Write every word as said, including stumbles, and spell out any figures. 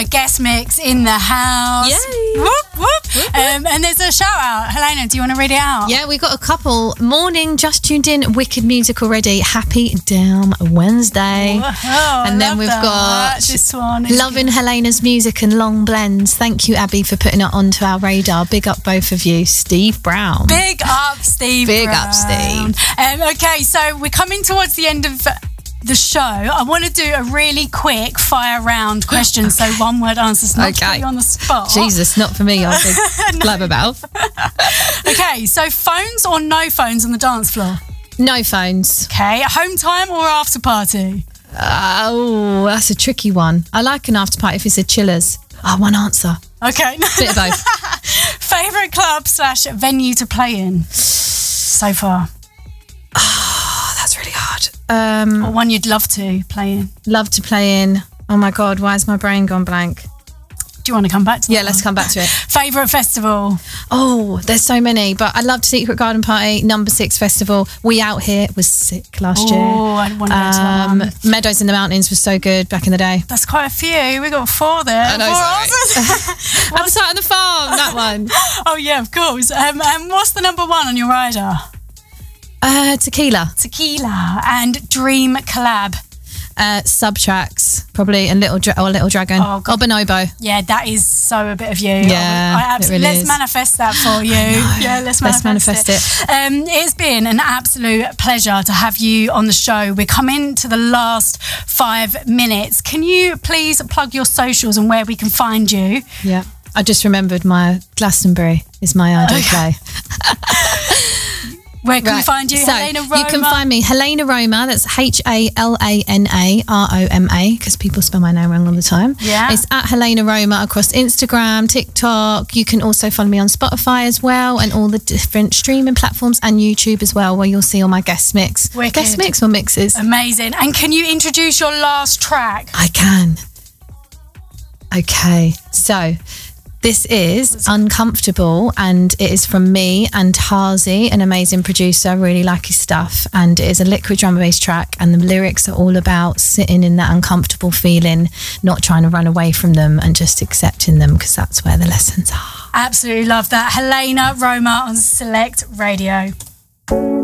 Guest mix in the house. Yay. Whoop, whoop. Um, and there's a shout out. Helena, do you want to read it out? Yeah, we got a couple. Morning, just tuned in. Wicked music already. Happy damn Wednesday. Whoa, and then love we've that. got this one. is loving good. Helena's music and long blends. Thank you, Abby, for putting it onto our radar. Big up both of you. Steve Brown. Big up, Steve. Big Brown. up, Steve. Um, okay, so we're coming towards the end of the show. I want to do a really quick fire round question, okay. so one word answers, not okay. to put you on the spot. Jesus, not for me, I think. No. Blabbermouth. Okay, so phones or no phones on the dance floor? No phones. Okay, home time or after party? Uh, oh, that's a tricky one. I like an after party if it's a chillers. Oh, one answer. Okay. Bit of both. Favourite club slash venue to play in so far? Oh, that's really hard. Um, or one you'd love to play in? Love to play in. Oh my God, why has my brain gone blank? Do you want to come back to that? Yeah, let's come back to it. Favourite festival? Oh, there's so many, but I loved Secret Garden Party, Number Six Festival. We Out Here was sick last oh, year. Oh, I want to go to that Um, one. Meadows in the Mountains was so good back in the day. That's quite a few. We got four there. I know, four sorry. Appetite on the Farm, that one. Oh yeah, of course. Um, and what's the number one on your rider? Uh, tequila. Tequila. And dream collab? Uh, Subtracks, probably, and Little Dra- or Little Dragon. Oh, God. Or Bonobo. Yeah, that is so a bit of you. Yeah, I, I absolutely, it really let's is. manifest that for you. Yeah, let's manifest, Let's manifest it. it. Um, it's been an absolute pleasure to have you on the show. We're coming to the last five minutes. Can you please plug your socials and where we can find you? Yeah. I just remembered my Glastonbury is my idol Okay. play. Where can we Right. find you? So, Helena Roma? you can find me, Helena Roma, that's H A L A N A R O M A, because people spell my name wrong all the time. Yeah. It's at Helena Roma across Instagram, TikTok. You can also follow me on Spotify as well, and all the different streaming platforms, and YouTube as well, where you'll see all my guest mix. Wicked. Guest mix or mixes? Amazing. And can you introduce your last track? I can. Okay, so this is Uncomfortable, and it is from me and Harzy, an amazing producer. Really like his stuff, and it is a liquid drum and bass track, and the lyrics are all about sitting in that uncomfortable feeling, not trying to run away from them, and just accepting them, because that's where the lessons are. Absolutely love that. Helena Roma on Select Radio.